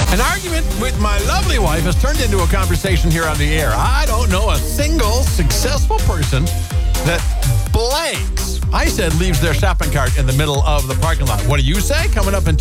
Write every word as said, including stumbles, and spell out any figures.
An argument with my lovely wife has turned into a conversation here on the air. I don't know a single successful person that blanks. I said leaves their shopping cart in the middle of the parking lot. What do you say? Coming up in